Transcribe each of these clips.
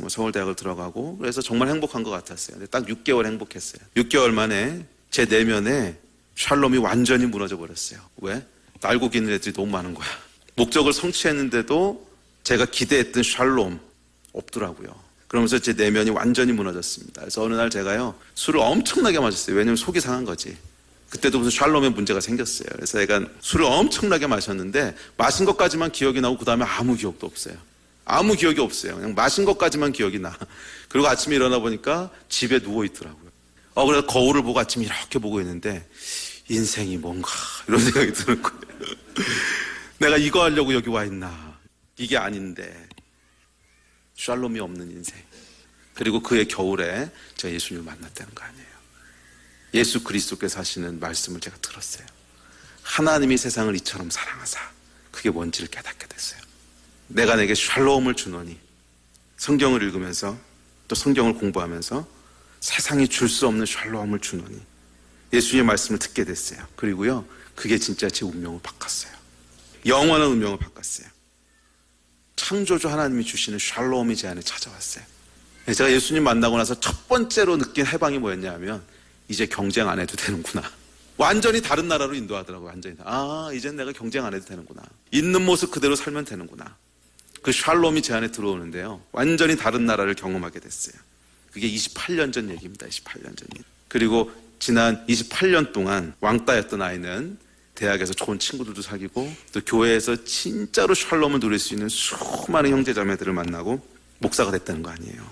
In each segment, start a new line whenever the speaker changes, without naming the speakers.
뭐 서울대학을 들어가고 그래서 정말 행복한 것 같았어요. 근데 딱 6개월 행복했어요. 6개월 만에 제 내면에 샬롬이 완전히 무너져 버렸어요. 왜? 날고 기는 애들이 너무 많은 거야. 목적을 성취했는데도 제가 기대했던 샬롬 없더라고요. 그러면서 제 내면이 완전히 무너졌습니다. 그래서 어느 날 제가요 술을 엄청나게 마셨어요. 왜냐면 속이 상한 거지. 그때도 무슨 샬롬의 문제가 생겼어요. 그래서 제가 술을 엄청나게 마셨는데 마신 것까지만 기억이 나고 그 다음에 아무 기억도 없어요. 아무 기억이 없어요. 그냥 마신 것까지만 기억이 나. 그리고 아침에 일어나 보니까 집에 누워 있더라고요. 그래서 거울을 보고 아침에 이렇게 보고 있는데 인생이 뭔가 이런 생각이 드는 거예요. 내가 이거 하려고 여기 와 있나. 이게 아닌데 샬롬이 없는 인생. 그리고 그의 겨울에 제가 예수님을 만났다는 거 아니에요. 예수 그리스도께서 하시는 말씀을 제가 들었어요. 하나님이 세상을 이처럼 사랑하사. 그게 뭔지를 깨닫게 됐어요. 내가 내게 샬롬을 주노니. 성경을 읽으면서 또 성경을 공부하면서 세상이 줄 수 없는 샬롬을 주노니 예수의 말씀을 듣게 됐어요. 그리고요 그게 진짜 제 운명을 바꿨어요. 영원한 운명을 바꿨어요. 창조주 하나님이 주시는 샬롬이 제 안에 찾아왔어요. 제가 예수님 만나고 나서 첫 번째로 느낀 해방이 뭐였냐면 이제 경쟁 안 해도 되는구나. 완전히 다른 나라로 인도하더라고요. 완전히. 이젠 내가 경쟁 안 해도 되는구나. 있는 모습 그대로 살면 되는구나. 그 샬롬이 제 안에 들어오는데요. 완전히 다른 나라를 경험하게 됐어요. 그게 28년 전 얘기입니다. 28년 전 얘기. 그리고 지난 28년 동안 왕따였던 아이는 대학에서 좋은 친구들도 사귀고 또 교회에서 진짜로 샬롬을 누릴 수 있는 수많은 형제자매들을 만나고 목사가 됐다는 거 아니에요.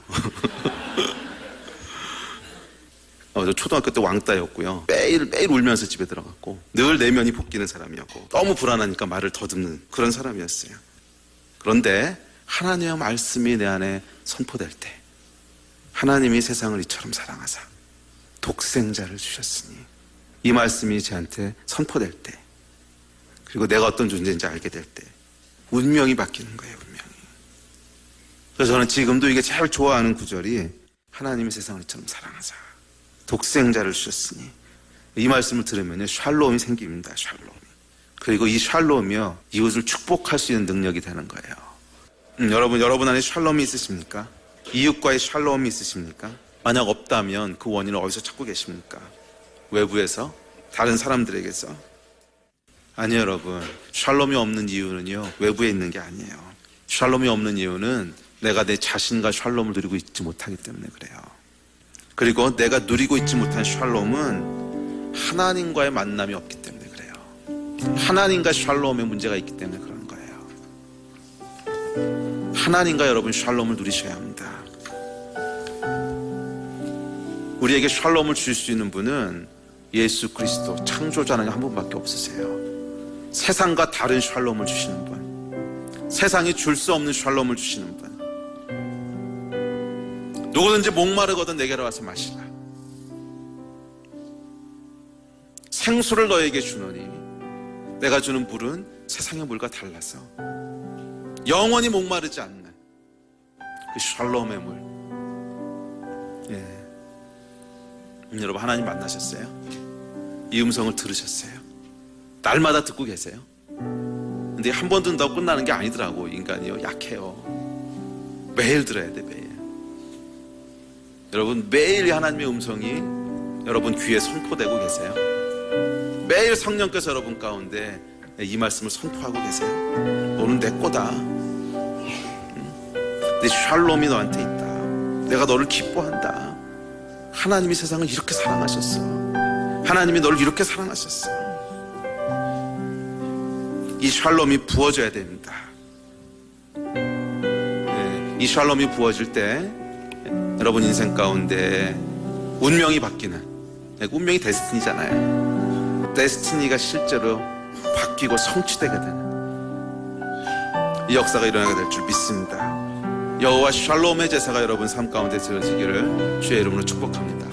저 초등학교 때 왕따였고요. 매일 울면서 집에 들어갔고 늘 내면이 볶이는 사람이었고 너무 불안하니까 말을 더듬는 그런 사람이었어요. 그런데 하나님의 말씀이 내 안에 선포될 때 하나님이 세상을 이처럼 사랑하사 독생자를 주셨으니 이 말씀이 저한테 선포될 때 그리고 내가 어떤 존재인지 알게 될 때 운명이 바뀌는 거예요. 운명이. 그래서 저는 지금도 이게 제일 좋아하는 구절이 하나님이 세상을 이처럼 사랑하사 독생자를 주셨으니 이 말씀을 들으면 샬롬이 생깁니다. 샬롬이. 그리고 이 샬롬이요 이웃을 축복할 수 있는 능력이 되는 거예요. 여러분 안에 샬롬이 있으십니까? 이웃과의 샬롬이 있으십니까? 만약 없다면 그 원인을 어디서 찾고 계십니까? 외부에서? 다른 사람들에게서? 아니요 여러분. 샬롬이 없는 이유는요 외부에 있는 게 아니에요. 샬롬이 없는 이유는 내가 내 자신과 샬롬을 누리고 있지 못하기 때문에 그래요. 그리고 내가 누리고 있지 못한 샬롬은 하나님과의 만남이 없기 때문에 그래요. 하나님과 샬롬에 문제가 있기 때문에 그런 거예요. 하나님과 여러분 샬롬을 누리셔야 합니다. 우리에게 샬롬을 주실 수 있는 분은 예수 그리스도 창조자는 한 분밖에 없으세요. 세상과 다른 샬롬을 주시는 분, 세상이 줄 수 없는 샬롬을 주시는 분. 누구든지 목마르거든 내게로 와서 마시라. 생수를 너에게 주노니 내가 주는 물은 세상의 물과 달라서 영원히 목마르지 않는 그 샬롬의 물. 여러분 하나님 만나셨어요? 이 음성을 들으셨어요? 날마다 듣고 계세요? 근데 한 번 듣는다고 끝나는 게 아니더라고. 인간이요 약해요. 매일 들어야 돼. 매일. 여러분 매일 하나님의 음성이 여러분 귀에 선포되고 계세요? 매일 성령께서 여러분 가운데 이 말씀을 선포하고 계세요? 너는 내 거다. 내 샬롬이 너한테 있다. 내가 너를 기뻐한다. 하나님이 세상을 이렇게 사랑하셨어. 하나님이 너를 이렇게 사랑하셨어. 이 샬롬이 부어져야 됩니다. 이 샬롬이 부어질 때 여러분 인생 가운데 운명이 바뀌는, 운명이 데스티니잖아요. 데스티니가 실제로 바뀌고 성취되게 되는 이 역사가 일어나게 될 줄 믿습니다. 여호와 샬롬의 제사가 여러분 삶 가운데 지어지기를 주의 이름으로 축복합니다.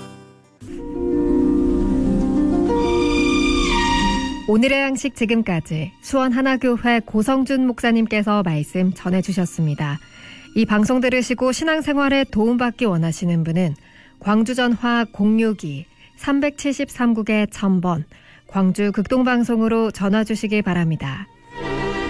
오늘의 양식 지금까지 수원하나교회 고성준 목사님께서 말씀 전해주셨습니다. 이 방송 들으시고 신앙생활에 도움받기 원하시는 분은 광주전화 062-373국에 1000번 광주 극동방송으로 전화 주시기 바랍니다.